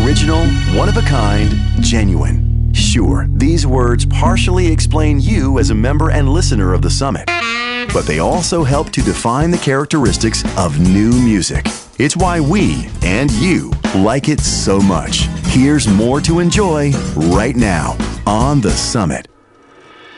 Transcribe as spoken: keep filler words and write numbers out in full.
Original, one-of-a-kind, genuine. Sure, these words partially explain you as a member and listener of the Summit, but they also help to define the characteristics of new music. It's why we, and you, like it so much. Here's more to enjoy right now on The Summit.